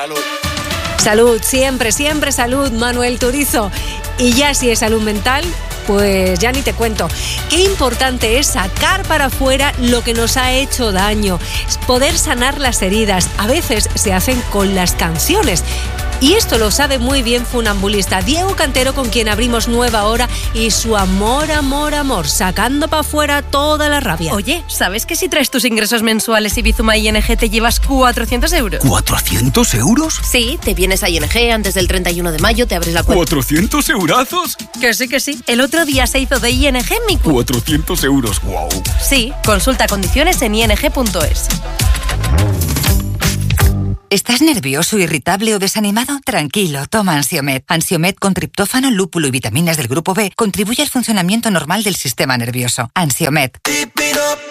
Salud. Salud, siempre, siempre salud, Manuel Turizo. Y ya si es salud mental, pues ya ni te cuento. Qué importante es sacar para afuera lo que nos ha hecho daño, poder sanar las heridas. A veces se hacen con las canciones. Y esto lo sabe muy bien Funambulista Diego Cantero, con quien abrimos nueva hora, y su amor, amor, amor, sacando para afuera toda la rabia. Oye, ¿sabes que si traes tus ingresos mensuales y Bizuma ING te llevas 400 euros? ¿400 euros? Sí, te vienes a ING antes del 31 de mayo, te abres la cuenta. ¿400 eurazos? Que sí, que sí. El otro día se hizo de ING mi cuenta. 400 euros, wow. Sí, consulta condiciones en ing.es. ¿Estás nervioso, irritable o desanimado? Tranquilo, toma Ansiomed. Ansiomed con triptófano, lúpulo y vitaminas del grupo B contribuye al funcionamiento normal del sistema nervioso. Ansiomed.